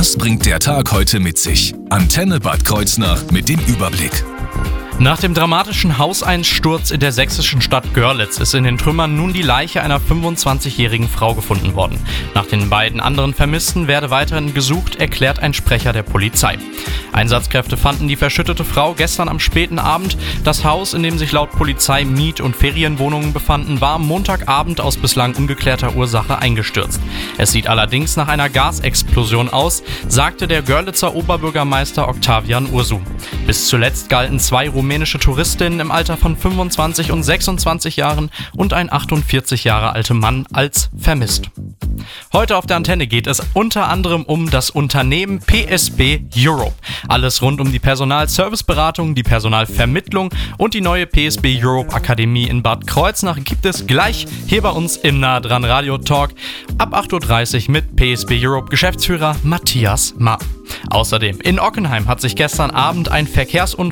Was bringt der Tag heute mit sich? Antenne Bad Kreuznach mit dem Überblick. Nach dem dramatischen Hauseinsturz in der sächsischen Stadt Görlitz ist in den Trümmern nun die Leiche einer 25-jährigen Frau gefunden worden. Nach den beiden anderen Vermissten werde weiterhin gesucht, erklärt ein Sprecher der Polizei. Einsatzkräfte fanden die verschüttete Frau gestern am späten Abend. Das Haus, in dem sich laut Polizei Miet- und Ferienwohnungen befanden, war am Montagabend aus bislang ungeklärter Ursache eingestürzt. Es sieht allerdings nach einer Gasexplosion aus, sagte der Görlitzer Oberbürgermeister Octavian Ursu. Bis zuletzt galten zwei rumänische Touristinnen im Alter von 25 und 26 Jahren und ein 48 Jahre alter Mann als vermisst. Heute auf der Antenne geht es unter anderem um das Unternehmen PSB Europe. Alles rund um die Personalserviceberatung, die Personalvermittlung und die neue PSB Europe Akademie in Bad Kreuznach gibt es gleich hier bei uns im Nah dran Radio Talk ab 8.30 Uhr mit PSB Europe Geschäftsführer Matthias Ma. Außerdem in Ockenheim hat sich gestern Abend ein Verkehrsunfall